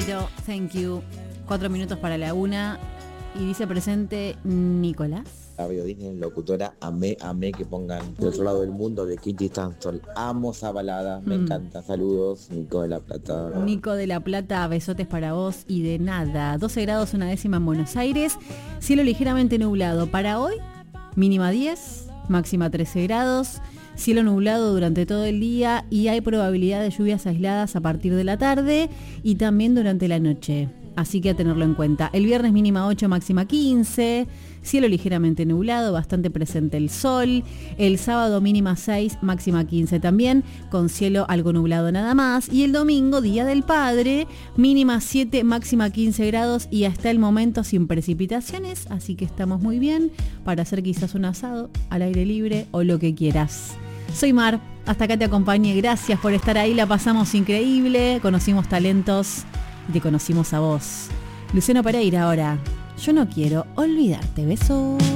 Janeiro, thank you. 4 minutos para la 1. Y dice presente Nicolás. Radio Disney, locutora, amé que pongan del otro lado del mundo de Kitty Stanton. Amo esa balada, me encanta. Saludos, Nico de la Plata. Nico de la Plata, besotes para vos y de nada. 12 grados, 1 décima en Buenos Aires. Cielo ligeramente nublado para hoy, mínima 10, máxima 13 grados. Cielo nublado durante todo el día y hay probabilidad de lluvias aisladas a partir de la tarde y también durante la noche. Así que a tenerlo en cuenta. El viernes mínima 8, máxima 15. Cielo ligeramente nublado, bastante presente el sol. El sábado mínima 6, máxima 15 también, con cielo algo nublado nada más. Y el domingo, Día del Padre, mínima 7, máxima 15 grados y hasta el momento sin precipitaciones. Así que estamos muy bien para hacer quizás un asado al aire libre o lo que quieras. Soy Mar, hasta acá te acompañé. Gracias por estar ahí, la pasamos increíble. Conocimos talentos y te conocimos a vos. Luciano Pereira ahora. Yo no quiero olvidarte. Besos.